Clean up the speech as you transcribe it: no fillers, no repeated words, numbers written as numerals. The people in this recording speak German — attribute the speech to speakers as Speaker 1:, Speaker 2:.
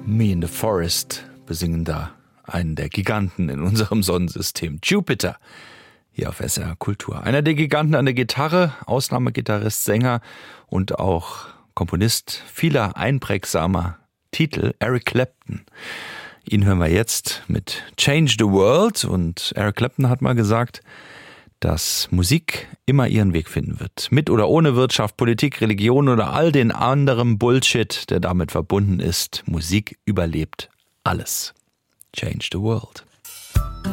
Speaker 1: Me in the Forest besingen da einen der Giganten in unserem Sonnensystem, Jupiter, hier auf SR Kultur. Einer der Giganten an der Gitarre, Ausnahmegitarrist, Sänger und auch Komponist vieler einprägsamer Titel, Eric Clapton. Ihn hören wir jetzt mit Change the World, und Eric Clapton hat mal gesagt, dass Musik immer ihren Weg finden wird. Mit oder ohne Wirtschaft, Politik, Religion oder all den anderen Bullshit, der damit verbunden ist. Musik überlebt alles. Change the World.